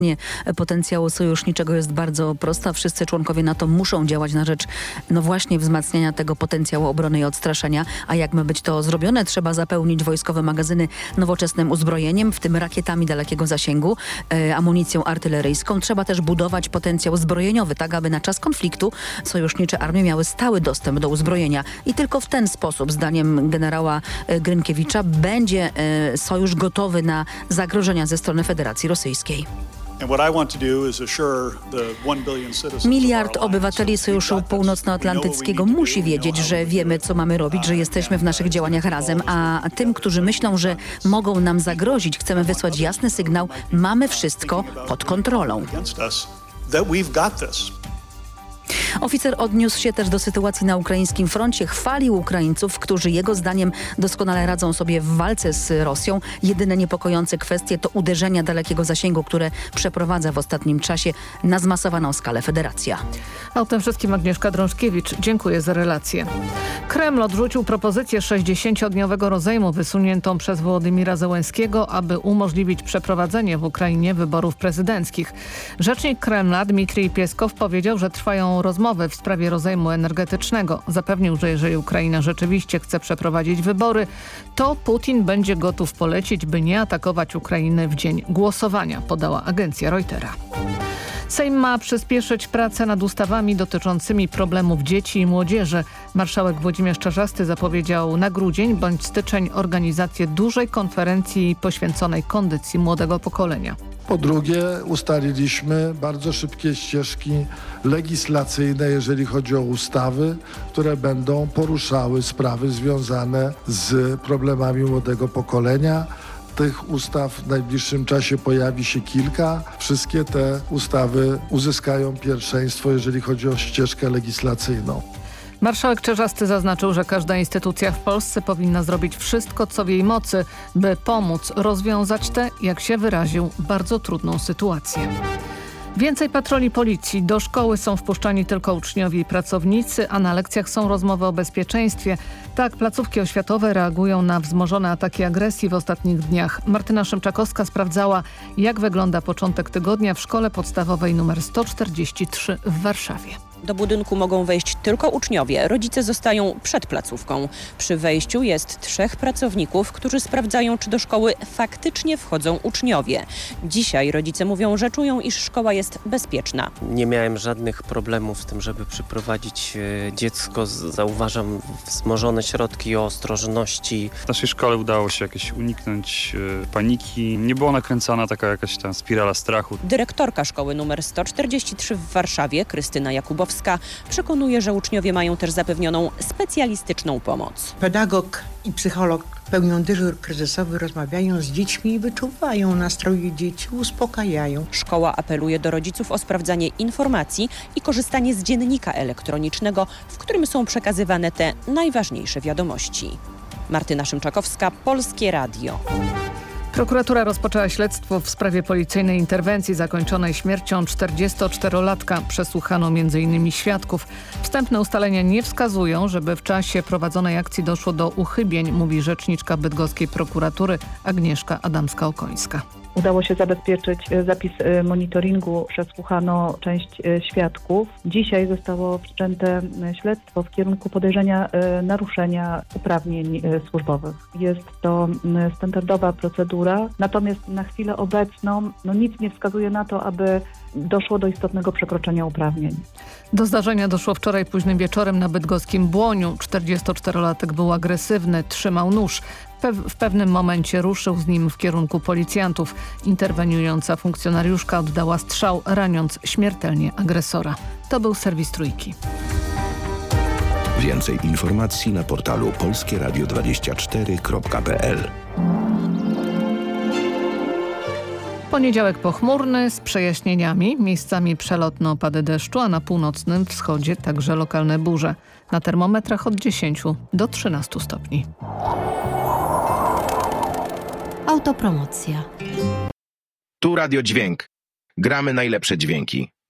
Potencjału sojuszniczego jest bardzo prosta. Wszyscy członkowie NATO muszą działać na rzecz właśnie wzmacniania tego potencjału obrony i odstraszania. A jak ma być to zrobione? Trzeba zapełnić wojskowe magazyny nowoczesnym uzbrojeniem, w tym rakietami dalekiego zasięgu, amunicją artyleryjską. Trzeba też budować potencjał zbrojeniowy, tak aby na czas konfliktu sojusznicze armie miały stały dostęp do uzbrojenia. I tylko w ten sposób, zdaniem generała Grynkiewicza, będzie sojusz gotowy na zagrożenia ze strony Federacji Rosyjskiej. Miliard obywateli Sojuszu Północnoatlantyckiego musi wiedzieć, że wiemy, co mamy robić, że jesteśmy w naszych działaniach razem, a tym, którzy myślą, że mogą nam zagrozić, chcemy wysłać jasny sygnał: mamy wszystko pod kontrolą. Oficer odniósł się też do sytuacji na ukraińskim froncie. Chwalił Ukraińców, którzy jego zdaniem doskonale radzą sobie w walce z Rosją. Jedyne niepokojące kwestie to uderzenia dalekiego zasięgu, które przeprowadza w ostatnim czasie na zmasowaną skalę Federacja. A o tym wszystkim Agnieszka Drążkiewicz. Dziękuję za relację. Kreml odrzucił propozycję 60-dniowego rozejmu wysuniętą przez Wołodymira Zełenskiego, aby umożliwić przeprowadzenie w Ukrainie wyborów prezydenckich. Rzecznik Kremla Dmitrij Pieskow powiedział, że trwają rozmowy w sprawie rozejmu energetycznego. Zapewnił, że jeżeli Ukraina rzeczywiście chce przeprowadzić wybory, to Putin będzie gotów polecić, by nie atakować Ukrainy w dzień głosowania, podała agencja Reutera. Sejm ma przyspieszyć pracę nad ustawami dotyczącymi problemów dzieci i młodzieży. Marszałek Włodzimierz Czarzasty zapowiedział na grudzień bądź styczeń organizację dużej konferencji poświęconej kondycji młodego pokolenia. Po drugie, ustaliliśmy bardzo szybkie ścieżki legislacyjne, jeżeli chodzi o ustawy, które będą poruszały sprawy związane z problemami młodego pokolenia. Tych ustaw w najbliższym czasie pojawi się kilka. Wszystkie te ustawy uzyskają pierwszeństwo, jeżeli chodzi o ścieżkę legislacyjną. Marszałek Czarzasty zaznaczył, że każda instytucja w Polsce powinna zrobić wszystko, co w jej mocy, by pomóc rozwiązać tę, jak się wyraził, bardzo trudną sytuację. Więcej patroli policji. Do szkoły są wpuszczani tylko uczniowie i pracownicy, a na lekcjach są rozmowy o bezpieczeństwie. Tak, placówki oświatowe reagują na wzmożone ataki agresji w ostatnich dniach. Martyna Szymczakowska sprawdzała, jak wygląda początek tygodnia w szkole podstawowej nr 143 w Warszawie. Do budynku mogą wejść tylko uczniowie. Rodzice zostają przed placówką. Przy wejściu jest 3 pracowników, którzy sprawdzają, czy do szkoły faktycznie wchodzą uczniowie. Dzisiaj rodzice mówią, że czują, iż szkoła jest bezpieczna. Nie miałem żadnych problemów z tym, żeby przyprowadzić dziecko. Zauważam wzmożone środki ostrożności. W naszej szkole udało się jakoś uniknąć paniki. Nie była nakręcana taka jakaś tam spirala strachu. Dyrektorka szkoły nr 143 w Warszawie, Krystyna Jakubowska, przekonuje, że uczniowie mają też zapewnioną specjalistyczną pomoc. Pedagog i psycholog pełnią dyżur kryzysowy, rozmawiają z dziećmi i wyczuwają nastroje dzieci, uspokajają. Szkoła apeluje do rodziców o sprawdzanie informacji i korzystanie z dziennika elektronicznego, w którym są przekazywane te najważniejsze wiadomości. Martyna Szymczakowska, Polskie Radio. Prokuratura rozpoczęła śledztwo w sprawie policyjnej interwencji zakończonej śmiercią 44-latka. Przesłuchano m.in. świadków. Wstępne ustalenia nie wskazują, żeby w czasie prowadzonej akcji doszło do uchybień, mówi rzeczniczka bydgoskiej prokuratury Agnieszka Adamska-Okońska. Udało się zabezpieczyć zapis monitoringu, przesłuchano część świadków. Dzisiaj zostało wszczęte śledztwo w kierunku podejrzenia naruszenia uprawnień służbowych. Jest to standardowa procedura, natomiast na chwilę obecną nic nie wskazuje na to, aby doszło do istotnego przekroczenia uprawnień. Do zdarzenia doszło wczoraj późnym wieczorem na bydgoskim Błoniu. 44-latek był agresywny, trzymał nóż. W pewnym momencie ruszył z nim w kierunku policjantów. Interweniująca funkcjonariuszka oddała strzał, raniąc śmiertelnie agresora. To był serwis Trójki. Więcej informacji na portalu polskieradio24.pl. Poniedziałek pochmurny z przejaśnieniami, miejscami przelotne opady deszczu, a na północnym wschodzie także lokalne burze. Na termometrach od 10 do 13 stopni. Autopromocja. Tu Radio Dźwięk. Gramy najlepsze dźwięki.